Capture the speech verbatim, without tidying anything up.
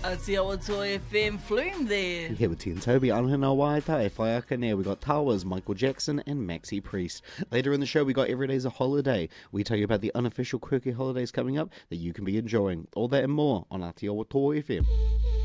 Aotearoa F M Flume there. Here with T and Toby, Anhana Waita, E Whaiaka Nea. We got Towers, Michael Jackson, and Maxi Priest. Later in the show, we got Every Day's a Holiday. We tell you about the unofficial quirky holidays coming up that you can be enjoying. All that and more on Aotearoa F M.